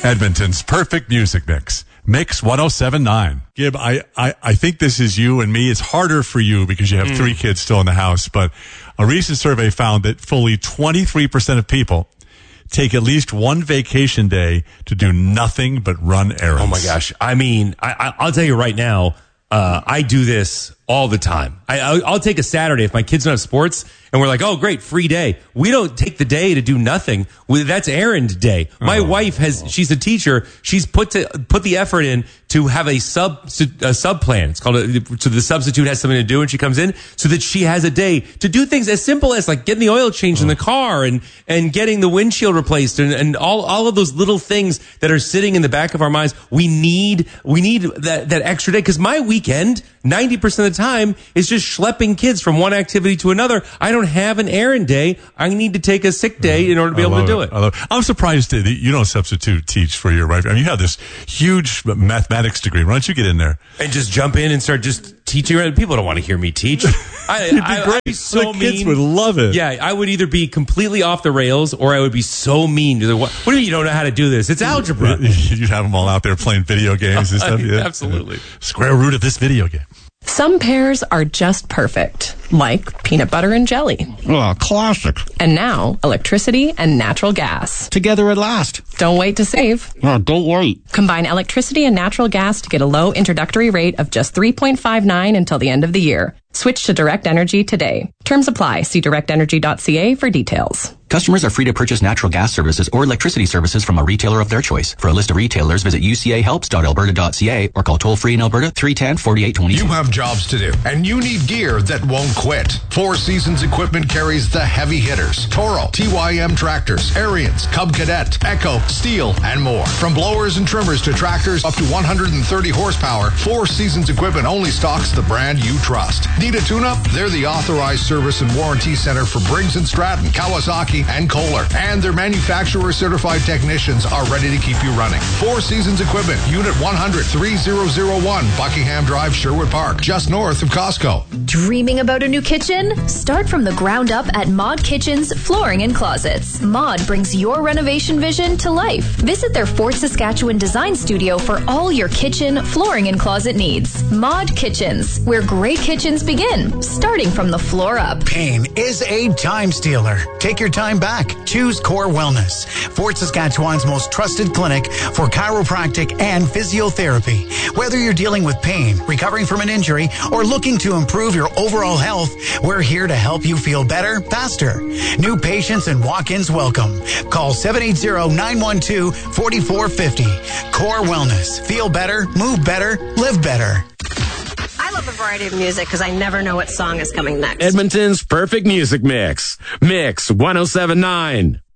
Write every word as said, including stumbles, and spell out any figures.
Edmonton's perfect music mix. Mix one oh seven point nine. Gib, I, I, I think this is you and me. It's harder for you because you have mm. three kids still in the house. But a recent survey found that fully twenty-three percent of people take at least one vacation day to do nothing but run errands. Oh, my gosh. I mean, I, I, I'll tell you right now, uh, I do this all the time. I, I'll, I'll take a Saturday if my kids don't have sports and we're like, oh, great, free day. We don't take the day to do nothing. We, that's errand day. My oh, wife has, oh. she's a teacher. She's put to put the effort in to have a sub a sub plan. It's called a, so the substitute has something to do when she comes in so that she has a day to do things as simple as like getting the oil changed oh. in the car and, and getting the windshield replaced and, and all, all of those little things that are sitting in the back of our minds. We need, we need that, that extra day because my weekend, ninety percent of the time is just schlepping kids from one activity to another. I don't have an errand day. I need to take a sick day in order to be able to do it. it. I'm surprised that you don't substitute teach for your wife. I mean, you have this huge mathematics degree. Why don't you get in there and just jump in and start just teaching? People don't want to hear me teach. I, You'd be I, great. I'd be so the kids mean. would love it. Yeah, I would either be completely off the rails or I would be so mean to the. What, what do you mean you don't know how to do this? It's algebra. You'd have them all out there playing video games and stuff. Yeah. Absolutely. Square root of this video game. Some pairs are just perfect, like peanut butter and jelly. Oh, classic. And now, electricity and natural gas. Together at last. Don't wait to save. Oh, don't wait. Combine electricity and natural gas to get a low introductory rate of just three point five nine until the end of the year. Switch to Direct Energy today. Terms apply. See direct energy dot c a for details. Customers are free to purchase natural gas services or electricity services from a retailer of their choice. For a list of retailers, visit u c a helps dot alberta dot c a or call toll-free in Alberta three one zero, four eight two two. You have jobs to do, and you need gear that won't quit. Four Seasons Equipment carries the heavy hitters. Toro, T Y M tractors, Ariens, Cub Cadet, Echo, Steel, and more. From blowers and trimmers to tractors up to one hundred thirty horsepower, Four Seasons Equipment only stocks the brand you trust. Need a tune-up? They're the authorized service and warranty center for Briggs and Stratton, Kawasaki, and Kohler. And their manufacturer-certified technicians are ready to keep you running. Four Seasons Equipment, Unit one hundred, three thousand one, Buckingham Drive, Sherwood Park, just north of Costco. Dreaming about a new kitchen? Start from the ground up at Mod Kitchens Flooring and Closets. Mod brings your renovation vision to life. Visit their Fort Saskatchewan design studio for all your kitchen, flooring, and closet needs. Mod Kitchens, where great kitchens begin, starting from the floor up. Pain is a time stealer. Take your time back. Choose Core Wellness, Fort Saskatchewan's most trusted clinic for chiropractic and physiotherapy. Whether you're dealing with pain, recovering from an injury, or looking to improve your overall health, we're here to help you feel better, faster. New patients and walk-ins welcome. Call seven eight zero, nine one two, four four five zero. Core Wellness. Feel better, move better, live better. I love a variety of music because I never know what song is coming next. Edmonton's perfect music mix. Mix one oh seven point nine.